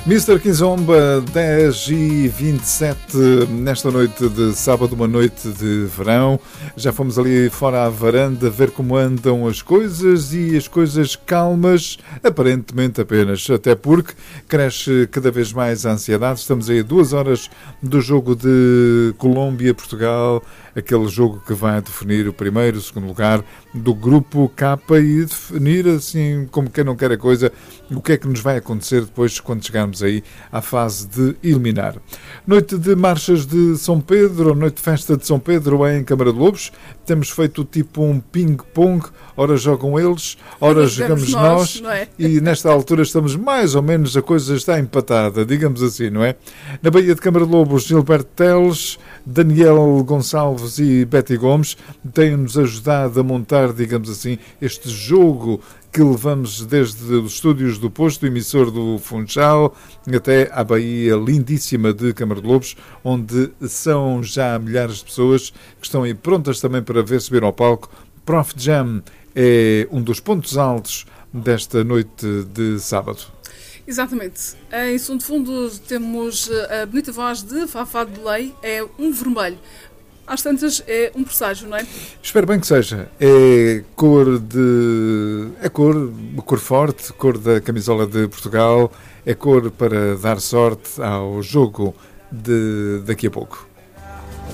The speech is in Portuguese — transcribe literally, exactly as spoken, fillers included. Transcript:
mister Kizomba, dez e vinte e sete, nesta noite de sábado, uma noite de verão. Já fomos ali fora à varanda ver como andam as coisas e as coisas calmas, aparentemente apenas, até porque cresce cada vez mais a ansiedade. Estamos aí a duas horas do jogo de Colômbia-Portugal, aquele jogo que vai definir o primeiro, o segundo lugar do grupo K e definir, assim, como quem não quer a coisa, o que é que nos vai acontecer depois quando chegarmos aí à fase de eliminar. Noite de marchas de São Pedro, noite de festa de São Pedro em Câmara de Lobos. Temos feito tipo um ping-pong, ora jogam eles, ora jogamos nós, nós é? E nesta altura estamos mais ou menos, a coisa está empatada, digamos assim, não é? Na Baía de Câmara de Lobos, Gilberto Teles, Daniel Gonçalves e Betty Gomes têm-nos ajudado a montar, digamos assim, este jogo que levamos desde os estúdios do posto emissor do Funchal até à Baía lindíssima de Câmara de Lobos, onde são já milhares de pessoas que estão aí prontas também para ver subir ao palco. Prof Jam é um dos pontos altos desta noite de sábado. Exatamente. Em som de fundo temos a bonita voz de Fafá de Belém, é um vermelho. Às tantas é um presságio, não é? Espero bem que seja. É cor de... É cor, cor forte, cor da camisola de Portugal, é cor para dar sorte ao jogo de daqui a pouco.